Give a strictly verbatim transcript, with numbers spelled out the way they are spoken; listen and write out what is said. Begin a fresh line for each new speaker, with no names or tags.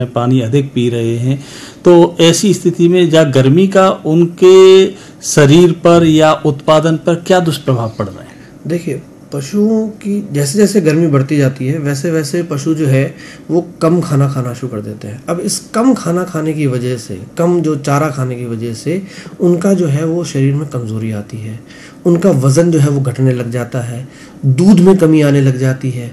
पानी अधिक पी रहे हैं, तो ऐसी स्थिति में या गर्मी का उनके शरीर पर या उत्पादन पर क्या दुष्प्रभाव पड़ रहे हैं?
देखिए, पशुओं की जैसे जैसे गर्मी बढ़ती जाती है वैसे वैसे पशु जो है वो कम खाना खाना शुरू कर देते हैं। अब इस कम खाना खाने की वजह से, कम जो चारा खाने की वजह से उनका जो है वो शरीर में कमज़ोरी आती है, उनका वज़न जो है वो घटने लग जाता है, दूध में कमी आने लग जाती है।